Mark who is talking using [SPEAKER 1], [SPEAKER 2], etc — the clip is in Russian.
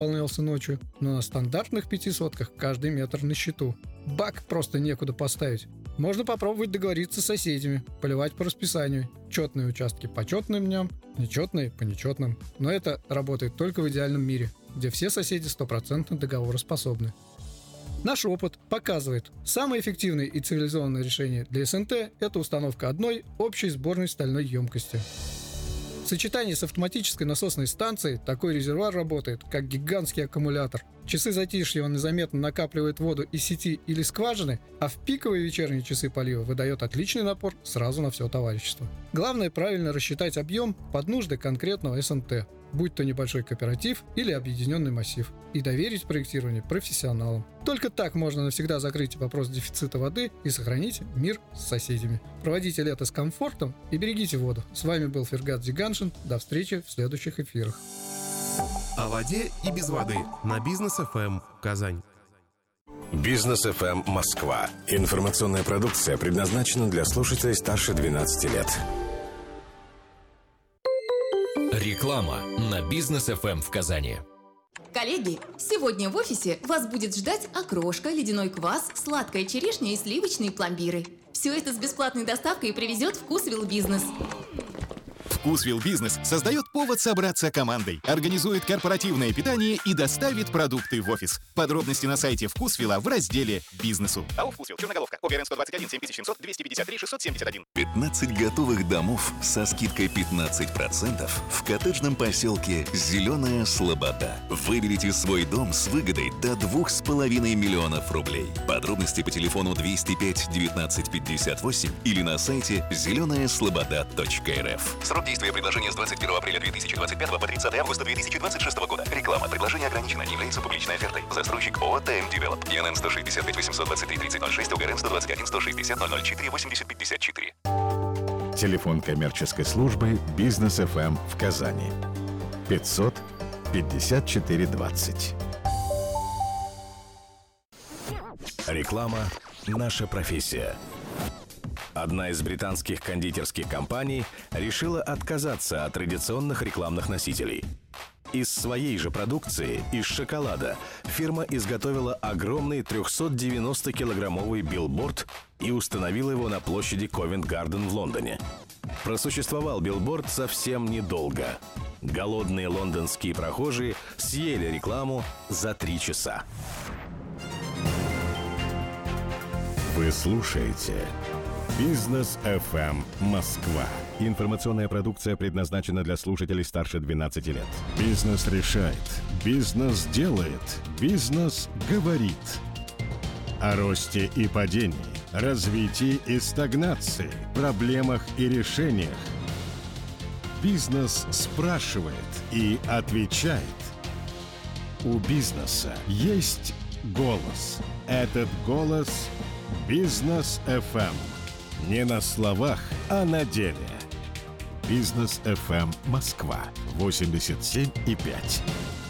[SPEAKER 1] наполнялся ночью, но на стандартных 500-ках каждый метр на счету. Бак просто некуда поставить. Можно попробовать договориться с соседями, поливать по расписанию. Четные участки по четным дням, нечетные по нечетным. Но это работает только в идеальном мире, где все соседи 100% договороспособны. Наш опыт показывает, самое эффективное и цивилизованное решение для СНТ – это установка одной общей сборной стальной емкости. В сочетании с автоматической насосной станцией такой резервуар работает, как гигантский аккумулятор. В часы затишья он незаметно накапливает воду из сети или скважины, а в пиковые вечерние часы полива выдает отличный напор сразу на все товарищество. Главное правильно рассчитать объем под нужды конкретного СНТ, будь то небольшой кооператив или объединенный массив, и доверить проектирование профессионалам. Только так можно навсегда закрыть вопрос дефицита воды и сохранить мир с соседями. Проводите лето с комфортом и берегите воду. С вами был Фергат Зиганшин. До встречи в следующих эфирах.
[SPEAKER 2] О воде и без воды на Бизнес ФМ Казань.
[SPEAKER 3] Бизнес ФМ Москва. Информационная продукция предназначена для слушателей старше 12 лет.
[SPEAKER 4] Реклама на Бизнес ФМ в Казани.
[SPEAKER 5] Коллеги, сегодня в офисе вас будет ждать окрошка, ледяной квас, сладкая черешня и сливочные пломбиры. Все это с бесплатной доставкой привезет Вкусвилл Бизнес.
[SPEAKER 6] Вкусвилл Бизнес создает повод собраться командой, организует корпоративное питание и доставит продукты в офис. Подробности на сайте Вкусвилла в разделе «Бизнесу». АО «Вкусвилл», Черноголовка, ОГРН 121 7700 253 671.
[SPEAKER 7] 15 готовых домов со скидкой 15% в коттеджном поселке «Зеленая Слобода». Выберите свой дом с выгодой до 2,5 миллионов рублей. Подробности по телефону 205 19 58 или на сайте зеленаяслобода.рф. Срок действия предложения с 21 апреля 2025 по 30 августа 2026 года. Реклама. Предложение ограничено. Не является публичной офертой. Застройщик ООО «ТМ Девелоп». ИНН 165 823 3006, УГРН 121 160 004 80 54.
[SPEAKER 8] Телефон коммерческой службы «Бизнес ФМ» в Казани. 500 54 20.
[SPEAKER 3] Реклама – наша профессия. Одна из британских кондитерских компаний решила отказаться от традиционных рекламных носителей. Из своей же продукции, из шоколада, фирма изготовила огромный 390-килограммовый билборд и установила его на площади Ковент-Гарден в Лондоне. Просуществовал билборд совсем недолго. Голодные лондонские прохожие съели рекламу за 3 часа.
[SPEAKER 8] Вы слушаете Бизнес ФМ Москва. Информационная продукция предназначена для слушателей старше 12 лет. Бизнес решает. Бизнес делает. Бизнес говорит. О росте и падении, развитии и стагнации, проблемах и решениях. Бизнес спрашивает и отвечает. У бизнеса есть голос. Этот голос – Бизнес ФМ. Не на словах, а на деле. Бизнес ФМ Москва 87,5.